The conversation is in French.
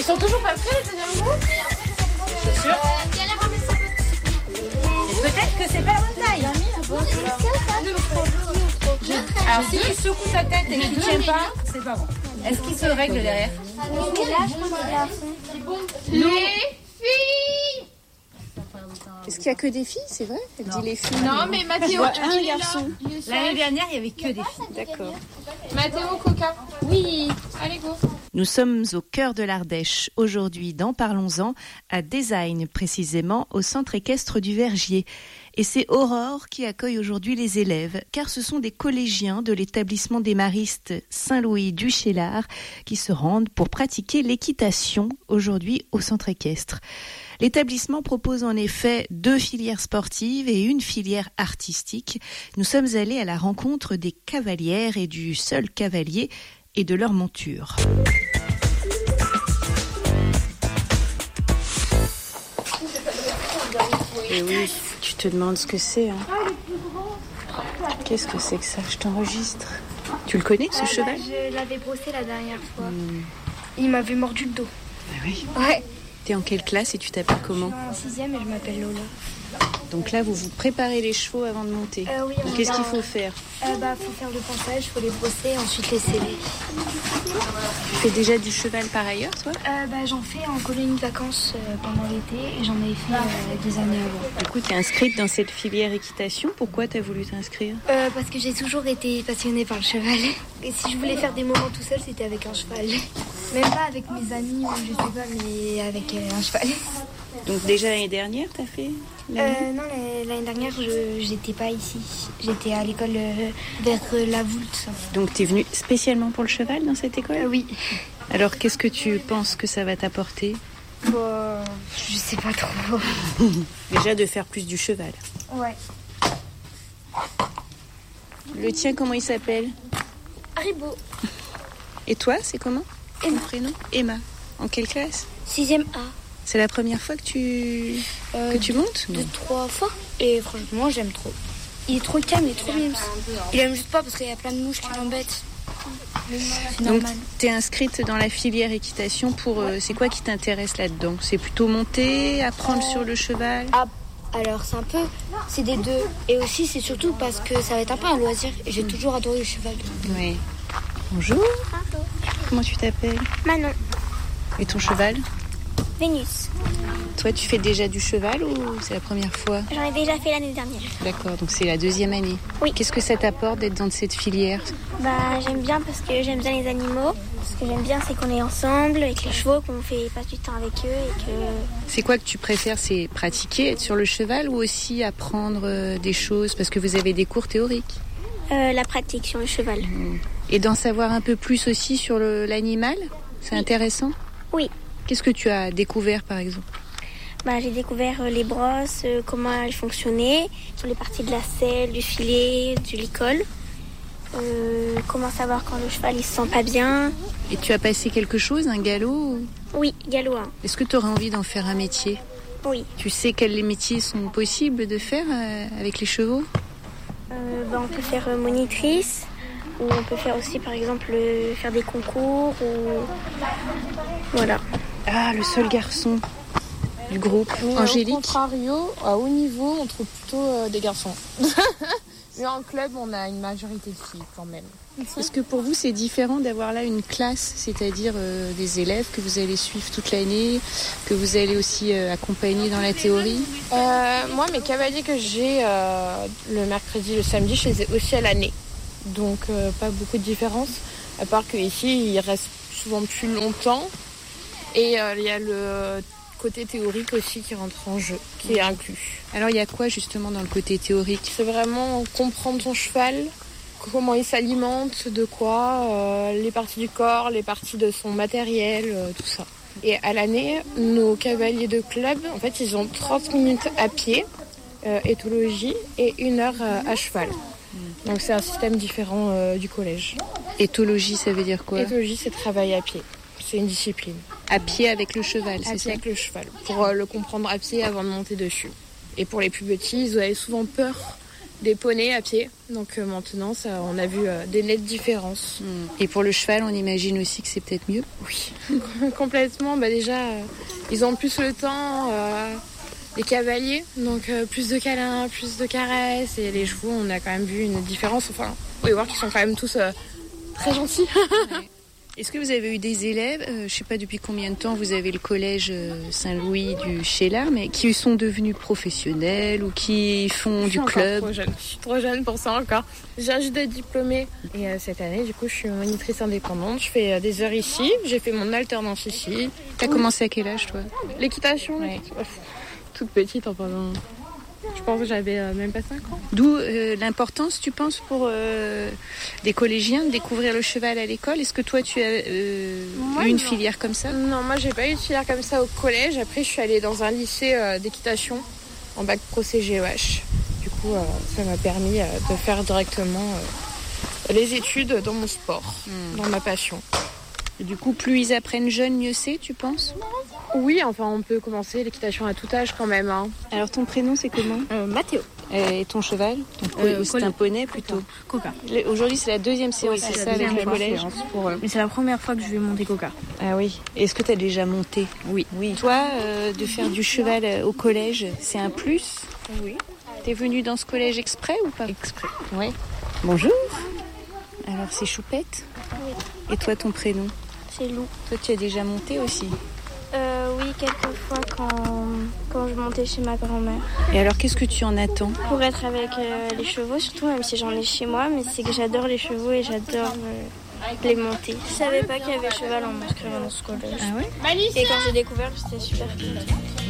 Ils sont toujours pas prêts, les deuxième groupe? C'est sûr. Peut-être que c'est pas la bonne taille. Alors si tu secoues ta tête et que tu tiens pas, c'est pas bon. Est-ce qu'il se règle derrière? Les filles. Est-ce qu'il y a que des filles, c'est vrai? Elle dit les filles. Non, mais Mathéo, un garçon. L'année dernière, il y avait que des filles. D'accord. Mathéo, Coca. Oui. Allez, go. Nous sommes au cœur de l'Ardèche. Aujourd'hui, dans Parlons-en, à Design, précisément au centre équestre du Vergier. Et c'est Aurore qui accueille aujourd'hui les élèves, car ce sont des collégiens de l'établissement des Maristes Saint-Louis du Chélard qui se rendent pour pratiquer l'équitation aujourd'hui au centre équestre. L'établissement propose en effet 2 filières sportives et une filière artistique. Nous sommes allés à la rencontre des cavalières et du seul cavalier et de leur monture. Et oui, tu te demandes ce que c'est. Hein. Qu'est-ce que c'est que ça? Je t'enregistre. Tu le connais, ce cheval? Je l'avais brossé la dernière fois. Il m'avait mordu le dos. Ah oui. Ouais. T'es en quelle classe et tu t'appelles comment? Je suis en 6e et je m'appelle Lola. Donc là, vous préparez les chevaux avant de monter. Oui. Donc, qu'est-ce qu'il faut faire? Faut faire le pansage, faut les brosser, ensuite les sceller. Tu fais déjà du cheval par ailleurs, toi? J'en fais en colonie de vacances pendant l'été et j'en avais fait des années avant. Du coup, t'es inscrite dans cette filière équitation. Pourquoi t'as voulu t'inscrire? Parce que j'ai toujours été passionnée par le cheval. Et si je voulais faire des moments tout seul, c'était avec un cheval. Même pas avec mes amis ou je sais pas, mais avec un cheval. Donc déjà l'année dernière, t'as fait? Non, l'année dernière, j'étais pas ici. J'étais à l'école vers la Voulte. Donc t'es venue spécialement pour le cheval dans cette école? Oui. Alors qu'est-ce que tu penses que ça va t'apporter? Je sais pas trop. Déjà de faire plus du cheval. Ouais. Le tien, comment il s'appelle? Haribo. Et toi, c'est comment? Emma. Ton prénom? Emma. En quelle classe? 6e A. C'est la première fois que tu montes? 2-3 fois. Et franchement, j'aime trop. Il est trop calme, il est trop mignon. Il aime juste pas parce qu'il y a plein de mouches qui l'embêtent. C'est Donc, normal. t'es inscrite dans la filière équitation pour... c'est quoi qui t'intéresse là-dedans? C'est plutôt monter, apprendre sur le cheval? Alors, c'est des deux. Et aussi, c'est surtout parce que ça va être un peu un loisir. Et j'ai toujours adoré le cheval. Oui. Bonjour. Comment tu t'appelles? Manon. Et ton cheval? Vénus. Toi, tu fais déjà du cheval ou c'est la première fois? J'en ai déjà fait l'année dernière. D'accord, donc c'est la 2e année. Oui. Qu'est-ce que ça t'apporte d'être dans cette filière? J'aime bien parce que j'aime bien les animaux. Ce que j'aime bien, c'est qu'on est ensemble avec les chevaux, qu'on passe du temps avec eux et que... C'est quoi que tu préfères? C'est pratiquer, être sur le cheval ou aussi apprendre des choses? Parce que vous avez des cours théoriques. La pratique sur le cheval. Et d'en savoir un peu plus aussi sur l'animal? C'est intéressant? Oui. Qu'est-ce que tu as découvert par exemple? J'ai découvert les brosses, comment elles fonctionnaient, sur les parties de la selle, du filet, du licol. Comment savoir quand le cheval il se sent pas bien. Et tu as passé quelque chose, un galop? Oui, galop 1. Est-ce que tu aurais envie d'en faire un métier? Oui. Tu sais quels métiers sont possibles de faire avec les chevaux? On peut faire monitrice, ou on peut faire aussi par exemple faire des concours, ou... Voilà. Ah, le seul garçon du groupe. Mais Angélique. au contrario, à haut niveau, on trouve plutôt des garçons. Mais en club, on a une majorité de filles quand même. Est-ce que pour vous, c'est différent d'avoir là une classe, c'est-à-dire des élèves que vous allez suivre toute l'année, que vous allez aussi accompagner dans la théorie? Moi, mes cavaliers que j'ai le mercredi, le samedi, je les ai aussi à l'année. Donc, pas beaucoup de différence. À part qu'ici, ils restent souvent plus longtemps. Et il y a le côté théorique aussi qui rentre en jeu, qui est inclus. Alors, il y a quoi justement dans le côté théorique? C'est vraiment comprendre son cheval, comment il s'alimente, de quoi, les parties du corps, les parties de son matériel, tout ça. Et à l'année, nos cavaliers de club, en fait, ils ont 30 minutes à pied, éthologie, et 1 heure à cheval. Donc c'est un système différent du collège. Éthologie, ça veut dire quoi? Éthologie, c'est travail à pied. C'est une discipline. À pied avec le cheval, c'est ça? À pied avec le cheval, pour le comprendre à pied avant de monter dessus. Et pour les plus petits, ils avaient souvent peur des poneys à pied. Donc maintenant, on a vu des nettes différences. Et pour le cheval, on imagine aussi que c'est peut-être mieux. Oui, complètement. Déjà, ils ont plus le temps, les cavaliers, donc plus de câlins, plus de caresses. Et les chevaux, on a quand même vu une différence. Enfin, vous pouvez voir qu'ils sont quand même tous très gentils. Ouais. Est-ce que vous avez eu des élèves, je ne sais pas depuis combien de temps vous avez le collège Saint-Louis du Cheylard, mais qui sont devenus professionnels ou qui font du club? Je suis trop jeune pour ça encore. J'ai juste d'être diplômée. Et cette année, du coup, je suis monitrice indépendante. Je fais des heures ici. J'ai fait mon alternance ici. T'as commencé à quel âge, toi? L'équitation, ouais. Toute petite, enfin, je pense que j'avais même pas 5 ans. D'où l'importance, tu penses, pour des collégiens de découvrir le cheval à l'école? Est-ce que toi, tu as eu une filière comme ça? Non, moi, j'ai pas eu de filière comme ça au collège. Après, je suis allée dans un lycée d'équitation en bac pro CGEH. Du coup, ça m'a permis de faire directement les études dans mon sport, dans ma passion. Et du coup, plus ils apprennent jeunes, mieux c'est, tu penses? Oui, enfin, on peut commencer l'équitation à tout âge quand même. Hein. Alors, ton prénom, c'est comment? Mathéo. Et ton cheval? C'est un poney plutôt? Coca. Aujourd'hui, c'est la deuxième séance, c'est ça, avec le collège? Mais c'est la première fois que je vais monter Coca. Ah oui. Est-ce que tu as déjà monté? Oui. Toi, de faire du cheval au collège, c'est un plus? Oui. T'es venu dans ce collège exprès ou pas? Exprès. Oui. Bonjour. Alors, c'est Choupette? Oui. Et toi, ton prénom? C'est Lou. Toi, tu as déjà monté aussi? Oui, quelques fois quand je montais chez ma grand-mère. Et alors, qu'est-ce que tu en attends? Pour être avec les chevaux, surtout, même si j'en ai chez moi, mais c'est que j'adore les chevaux et j'adore les monter. Je savais pas qu'il y avait cheval en m'inscrivant dans ce collège. Ah ouais? Et quand j'ai découvert, j'étais super contente.